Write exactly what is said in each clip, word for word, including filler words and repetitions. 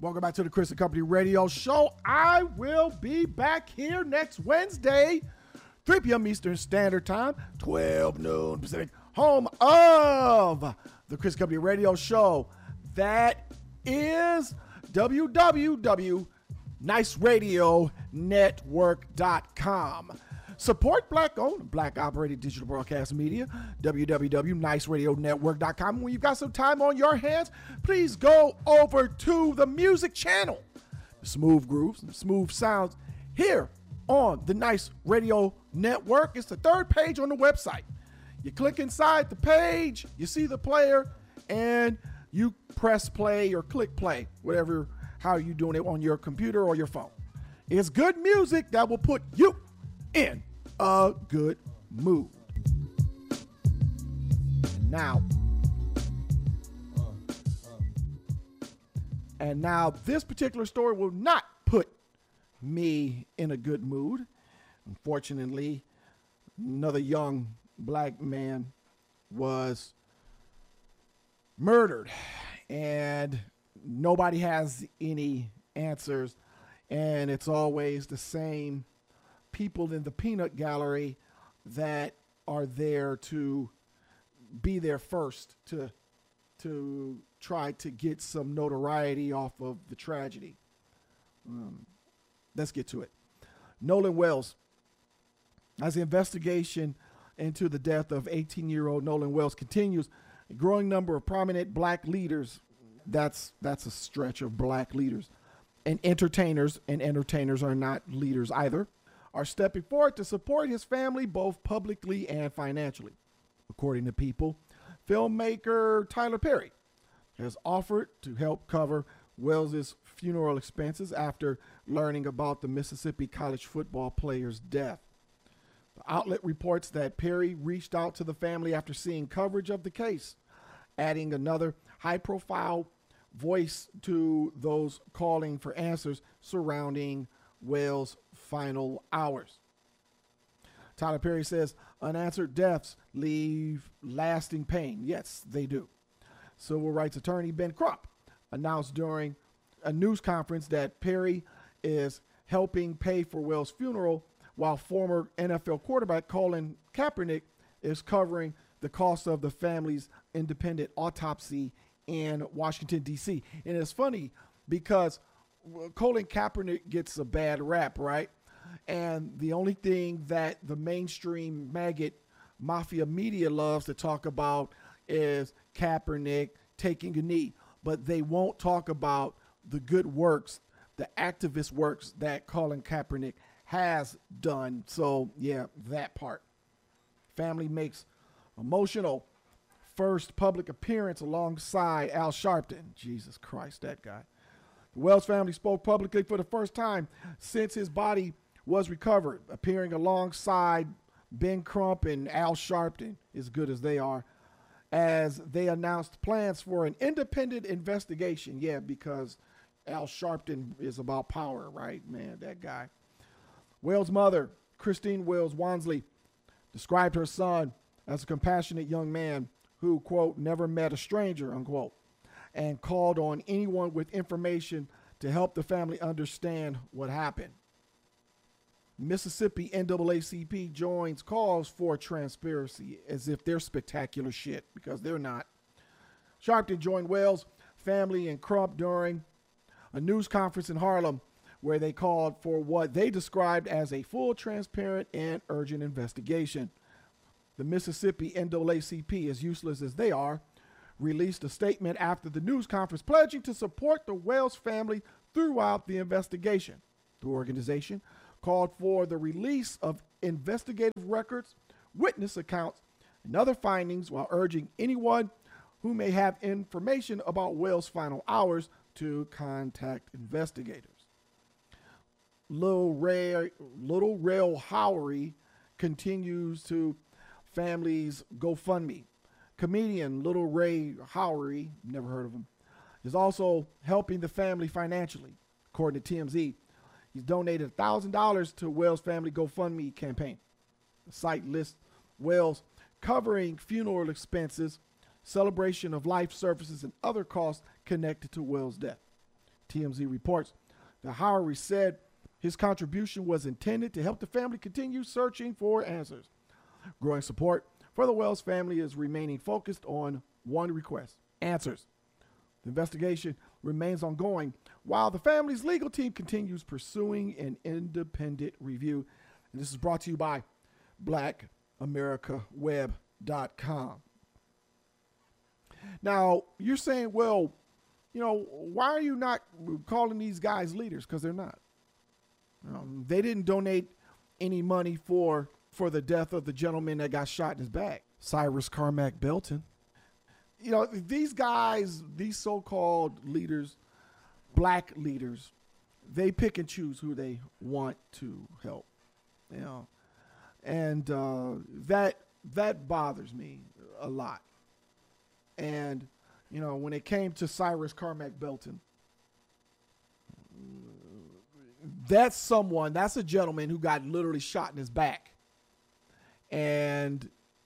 Welcome back to the Chris and Company Radio Show. I will be back here next Wednesday, three p.m. Eastern Standard Time, twelve noon Pacific, home of the Chris and Company Radio Show. That is w w w dot nice radio network dot com. Support black-owned, black-operated digital broadcast media, w w w dot nice radio network dot com. When you've got some time on your hands, please go over to the music channel. The smooth grooves and the smooth sounds here on the Nice Radio Network. It's the third page on the website. You click inside the page, you see the player, and you press play or click play, whatever, how you're doing it on your computer or your phone. It's good music that will put you in a good mood. Now, and now this particular story will not put me in a good mood. Unfortunately, another young black man was murdered, and nobody has any answers, and it's always the same people in the peanut gallery that are there to be there first to to try to get some notoriety off of the tragedy. Um, let's get to it. Nolan Wells. As the investigation into the death of eighteen-year-old Nolan Wells continues, a growing number of prominent black leaders, that's that's a stretch of black leaders, and entertainers, and entertainers are not leaders either, are stepping forward to support his family both publicly and financially. According to People, filmmaker Tyler Perry has offered to help cover Wells's funeral expenses after learning about the Mississippi college football player's death. The outlet reports that Perry reached out to the family after seeing coverage of the case, adding another high-profile voice to those calling for answers surrounding Wells' final hours. Tyler Perry says unanswered deaths leave lasting pain. Yes, they do. Civil rights attorney Ben Crump announced during a news conference that Perry is helping pay for Wells' funeral, while former N F L quarterback Colin Kaepernick is covering the cost of the family's independent autopsy in Washington, D C. And it's funny because Colin Kaepernick gets a bad rap, right? And the only thing that the mainstream maggot mafia media loves to talk about is Kaepernick taking a knee. But they won't talk about the good works, the activist works that Colin Kaepernick has done. So, yeah, that part. Family makes emotional first public appearance alongside Al Sharpton. Jesus Christ, that guy. The Wells family spoke publicly for the first time since his body was recovered, appearing alongside Ben Crump and Al Sharpton, as good as they are, as they announced plans for an independent investigation. Yeah, because Al Sharpton is about power, right? Man, that guy. Wells' mother, Christine Wells Wansley, described her son as a compassionate young man who, quote, never met a stranger, unquote, and called on anyone with information to help the family understand what happened. Mississippi N double A C P joins calls for transparency as if they're spectacular shit, because they're not. Sharpton joined Wells' family and Crump during a news conference in Harlem where they called for what they described as a full, transparent, and urgent investigation. The Mississippi N double A C P, as useless as they are, released a statement after the news conference pledging to support the Wells family throughout the investigation. The organization called for the release of investigative records, witness accounts, and other findings, while urging anyone who may have information about Wells' final hours to contact investigators. Little Ray, Little Rail Howery continues to family's GoFundMe. Comedian Little Ray Howery, never heard of him, is also helping the family financially. According to T M Z, he's donated one thousand dollars to Wells' family GoFundMe campaign. The site lists Wells covering funeral expenses, celebration of life services, and other costs connected to Wells' death. T M Z reports that Howery said his contribution was intended to help the family continue searching for answers. Growing support for the Wells family is remaining focused on one request: answers. The investigation remains ongoing while the family's legal team continues pursuing an independent review. And this is brought to you by black america web dot com. Now, you're saying, well, you know, why are you not calling these guys leaders? Because they're not. Um, they didn't donate any money for for the death of the gentleman that got shot in his back, Cyrus Carmack Belton. You know, these guys, these so-called leaders, black leaders, they pick and choose who they want to help. You know, and uh, that that bothers me a lot. And you know, when it came to Cyrus Carmack Belton, that's someone, that's a gentleman who got literally shot in his back. And,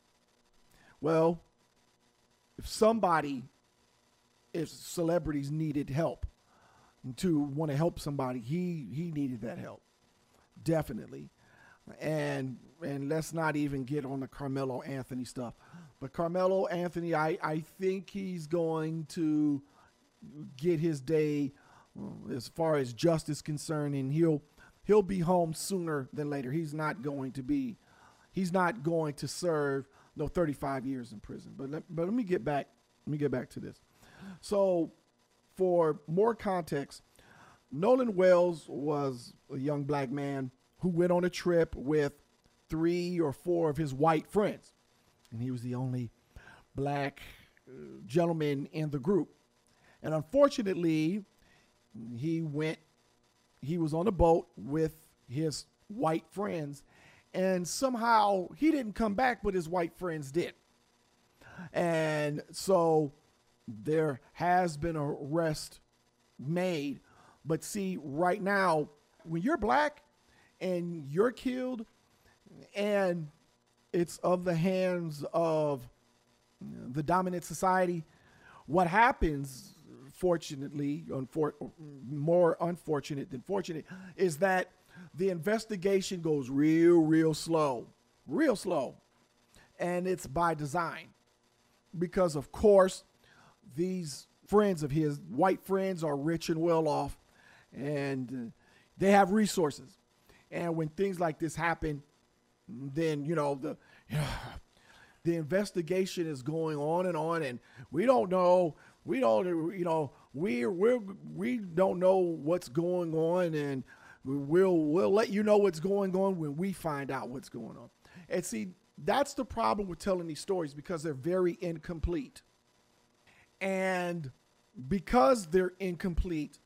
well, if somebody, if celebrities needed help to want to help somebody, he he needed that help, definitely. And and let's not even get on the Carmelo Anthony stuff. But Carmelo Anthony, I, I think he's going to get his day uh, as far as justice concerned, and he'll he'll be home sooner than later. He's not going to be, he's not going to serve no thirty-five years in prison. But let, but let me get back, let me get back to this. So, for more context, Nolan Wells was a young black man who went on a trip with three or four of his white friends. And he was the only black uh, gentleman in the group. And unfortunately, he went, he was on a boat with his white friends, and somehow he didn't come back, but his white friends did. And so there has been an arrest made. But see, right now, when you're black and you're killed, and it's of the hands of the dominant society, what happens, fortunately, unfor- more unfortunate than fortunate, is that the investigation goes real, real slow, real slow. And it's by design. Because, of course, these friends of his, white friends, are rich and well off, and uh, they have resources. And when things like this happen, then, you know, the the investigation is going on and on, and we don't know, we don't, you know, we we we don't know what's going on, and we'll we'll let you know what's going on when we find out what's going on. And see, that's the problem with telling these stories, because they're very incomplete. And because they're incomplete,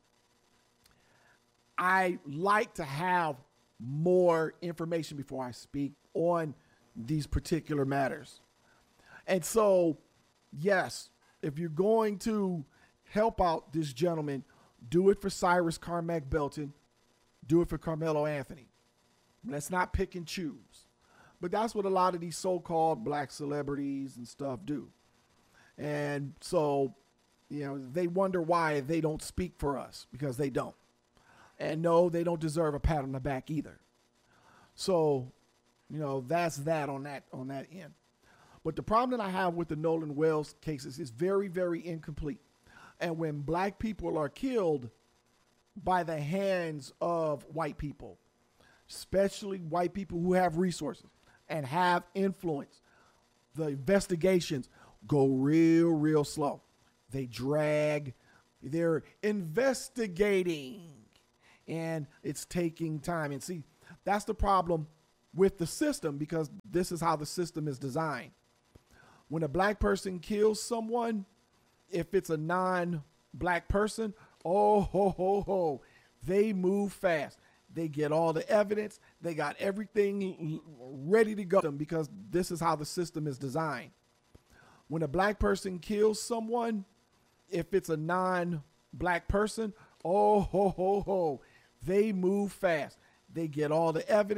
I like to have more information before I speak on these particular matters. And so, yes, if you're going to help out this gentleman, do it for Cyrus Carmack Belton, do it for Carmelo Anthony. Let's not pick and choose. But that's what a lot of these so-called black celebrities and stuff do. And so, you know, they wonder why they don't speak for us, because they don't. And no, they don't deserve a pat on the back either. So, you know, that's that on that on that end. But the problem that I have with the Nolan Wells cases is very, very incomplete. And when black people are killed by the hands of white people, especially white people who have resources and have influence, the investigations go real, real slow. They drag. They're investigating, and it's taking time. And see, that's the problem with the system, because this is how the system is designed. When a black person kills someone, if it's a non-black person, oh, ho, ho, ho, they move fast. They get all the evidence. They got everything ready to go, because this is how the system is designed. When a black person kills someone, if it's a non-black person, oh, ho, ho, ho, they move fast. They get all the evidence.